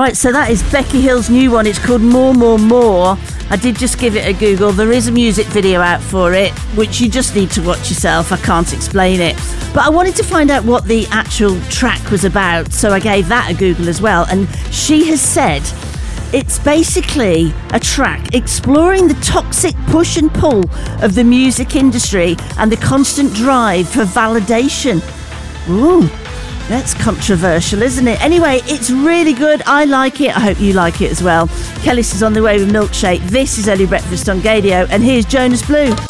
Right, so that is Becky Hill's new one. It's called More, More, More. I did just give it a Google. There is a music video out for it, which you just need to watch yourself. I can't explain it. But I wanted to find out what the actual track was about, so I gave that a Google as well. And she has said it's basically a track exploring the toxic push and pull of the music industry and the constant drive for validation. Ooh. That's controversial, isn't it? Anyway, it's really good. I like it. I hope you like it as well. Kelly's is on the way with Milkshake. This is Early Breakfast on Gadio, and here's Jonas Blue.